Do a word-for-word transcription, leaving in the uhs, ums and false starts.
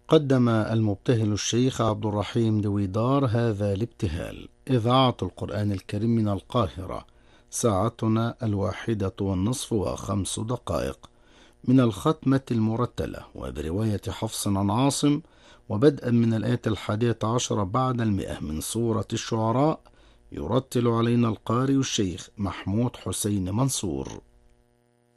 قدم المبتهل الشيخ عبد الرحيم دويدار هذا الابتهال. إذاعة القرآن الكريم من القاهرة، ساعتنا الواحدة والنصف وخمس دقائق، من الختمة المرتلة وبرواية حفص عن عاصم، وبدءا من الآية الحادية عشر بعد المئة من سورة الشعراء. يرتل علينا القارئ الشيخ محمود حسين منصور.